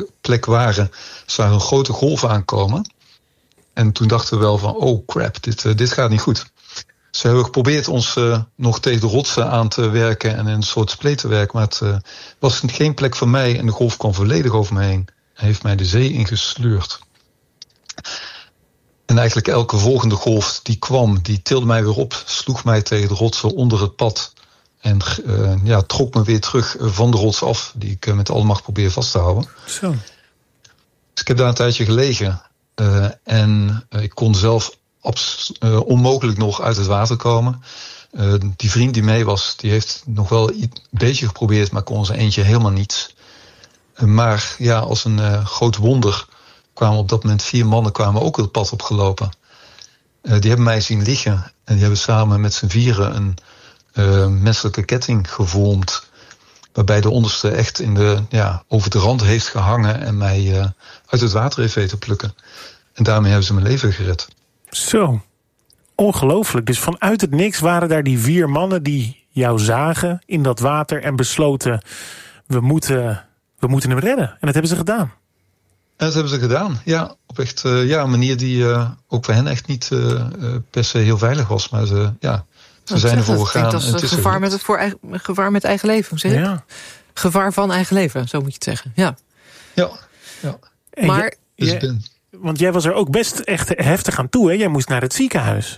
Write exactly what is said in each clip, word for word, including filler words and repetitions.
de plek waren, zag een grote golf aankomen. En toen dachten we wel van, oh crap, dit, uh, dit gaat niet goed. Ze hebben geprobeerd ons uh, nog tegen de rotsen aan te werken en in een soort spleet te werken. Maar het uh, was geen plek voor mij en de golf kwam volledig over me heen. En heeft mij de zee ingesleurd. En eigenlijk elke volgende golf die kwam, die tilde mij weer op, sloeg mij tegen de rotsen onder het pad. En uh, ja, trok me weer terug van de rots af, die ik uh, met alle macht probeer vast te houden. Zo. Dus ik heb daar een tijdje gelegen. Uh, en uh, ik kon zelf abs- uh, onmogelijk nog uit het water komen. Uh, die vriend die mee was, die heeft nog wel een beetje geprobeerd, maar kon zijn eentje helemaal niets. Uh, maar ja, als een uh, groot wonder kwamen op dat moment vier mannen kwamen ook het pad opgelopen. Uh, die hebben mij zien liggen en die hebben samen met z'n vieren een uh, menselijke ketting gevormd. Waarbij de onderste echt in de, ja, over de rand heeft gehangen en mij uh, uit het water heeft weten plukken. En daarmee hebben ze mijn leven gered. Zo, ongelooflijk. Dus vanuit het niks waren daar die vier mannen die jou zagen in dat water en besloten, we moeten, we moeten hem redden. En dat hebben ze gedaan. En dat hebben ze gedaan, ja. Op echt uh, ja, een manier die uh, ook voor hen echt niet uh, uh, per se heel veilig was. Maar ze, ja, ze zijn ervoor gegaan. Dat is een gevaar met, het voor eigen, gevaar met eigen leven, hoe zeg je? Ja. Gevaar van eigen leven, zo moet je het zeggen. Ja, ja, ja. Maar, dus jij, ben... want jij was er ook best echt heftig aan toe, hè? Jij moest naar het ziekenhuis.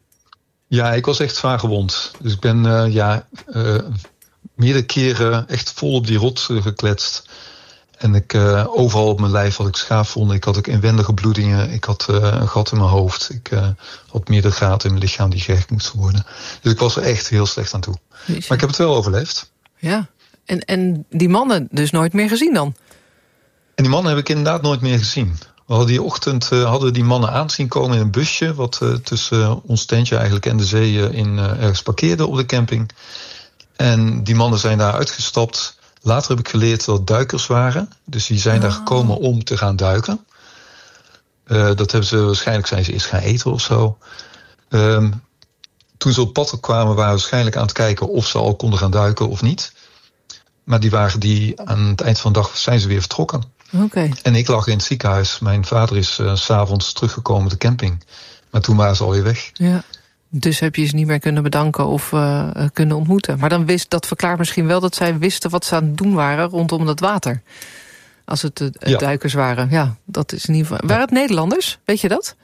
Ja, ik was echt zwaar gewond. Dus ik ben uh, ja, uh, meerdere keren echt vol op die rot uh, gekletst. En ik, uh, overal op mijn lijf had ik schaafwonden. Ik had ook inwendige bloedingen. Ik had uh, een gat in mijn hoofd. Ik uh, had meerdere gaten in mijn lichaam die gehekt moesten worden. Dus ik was er echt heel slecht aan toe. Maar ik heb het wel overleefd. Ja, en, en die mannen dus nooit meer gezien dan? En die mannen heb ik inderdaad nooit meer gezien. We hadden die ochtend uh, hadden we die mannen aanzien komen in een busje, wat uh, tussen uh, ons tentje eigenlijk en de zee uh, in uh, ergens parkeerde op de camping. En die mannen zijn daar uitgestapt. Later heb ik geleerd dat het duikers waren. Dus die zijn oh. daar gekomen om te gaan duiken. Uh, dat hebben ze waarschijnlijk zijn ze eerst gaan eten of zo. Um, toen ze op het pad kwamen, waren we waarschijnlijk aan het kijken of ze al konden gaan duiken of niet. Maar die waren die aan het eind van de dag zijn ze weer vertrokken. Okay. En ik lag in het ziekenhuis. Mijn vader is uh, 's avonds teruggekomen op de camping. Maar toen waren ze alweer weg. Ja. Dus heb je ze niet meer kunnen bedanken of uh, kunnen ontmoeten. Maar dan wist, dat verklaart misschien wel dat zij wisten wat ze aan het doen waren rondom dat water. Als het uh, ja. duikers waren. Ja, dat is in ieder geval. Waren het Nederlanders? Weet je dat?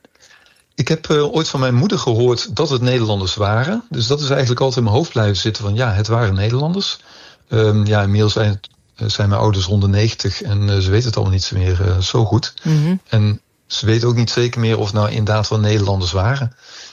Ik heb uh, ooit van mijn moeder gehoord dat het Nederlanders waren. Dus dat is eigenlijk altijd in mijn hoofd blijven zitten van ja, het waren Nederlanders. Um, ja, inmiddels zijn, zijn mijn ouders rond de negentig en uh, ze weten het allemaal niet meer uh, zo goed. Mm-hmm. En ze weten ook niet zeker meer of het nou inderdaad wel Nederlanders waren.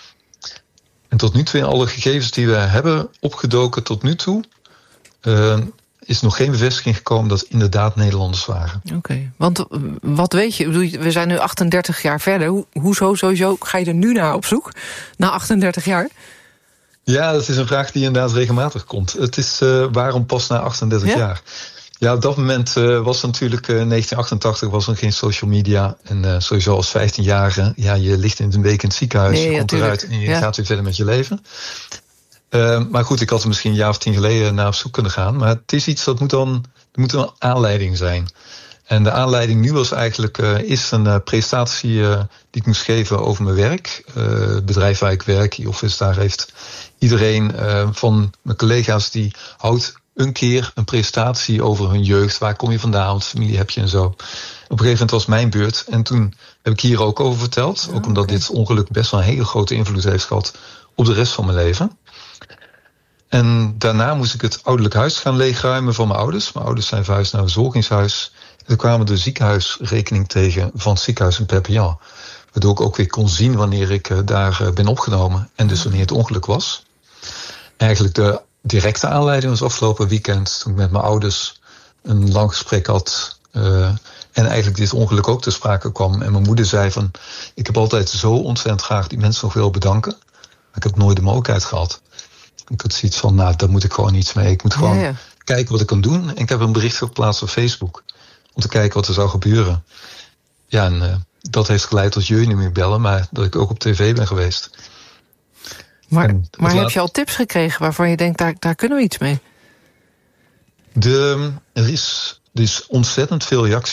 En tot nu toe, in alle gegevens die we hebben opgedoken tot nu toe, uh, is nog geen bevestiging gekomen dat het inderdaad Nederlanders waren. Oké, okay. Want wat weet je, we zijn nu achtendertig jaar verder. Ho- hoezo sowieso ga je er nu naar op zoek, na achtendertig jaar? Ja, dat is een vraag die inderdaad regelmatig komt. Het is uh, waarom pas na achtendertig ja? jaar? Ja, op dat moment uh, was natuurlijk uh, negentien achtentachtig was er geen social media. En uh, sowieso als vijftienjarige, ja, je ligt in een week in het ziekenhuis, nee, je komt ja, eruit en je ja. gaat weer verder met je leven. Uh, maar goed, ik had er misschien een jaar of tien geleden naar op zoek kunnen gaan. Maar het is iets dat moet dan, er moet een aanleiding zijn. En de aanleiding nu was eigenlijk uh, is een uh, presentatie uh, die ik moest geven over mijn werk. Uh, het bedrijf waar ik werk, E-Office, daar heeft iedereen uh, van mijn collega's die houdt een keer een presentatie over hun jeugd. Waar kom je vandaan, wat familie heb je en zo. Op een gegeven moment was mijn beurt. En toen heb ik hier ook over verteld. Ook omdat dit ongeluk best wel een hele grote invloed heeft gehad op de rest van mijn leven. En daarna moest ik het ouderlijk huis gaan leegruimen van mijn ouders. Mijn ouders zijn verhuisd naar een verzorgingshuis. En toen kwamen de ziekenhuisrekening tegen van het ziekenhuis in Perpignan. Waardoor ik ook weer kon zien wanneer ik uh, daar uh, ben opgenomen. En dus wanneer het ongeluk was. Eigenlijk de directe aanleiding was afgelopen weekend, toen ik met mijn ouders een lang gesprek had. Uh, en eigenlijk dit ongeluk ook ter sprake kwam. En mijn moeder zei van, ik heb altijd zo ontzettend graag die mensen nog willen bedanken. Maar ik heb nooit de mogelijkheid gehad. Ik had zoiets van, nou, daar moet ik gewoon iets mee. Ik moet gewoon ja, ja. kijken wat ik kan doen. En ik heb een bericht geplaatst op Facebook. Om te kijken wat er zou gebeuren. Ja, en uh, dat heeft geleid tot jullie niet meer bellen. Maar dat ik ook op tv ben geweest. Maar, maar heb laat... je al tips gekregen waarvan je denkt, daar, daar kunnen we iets mee? De, er, is, er is ontzettend veel reactie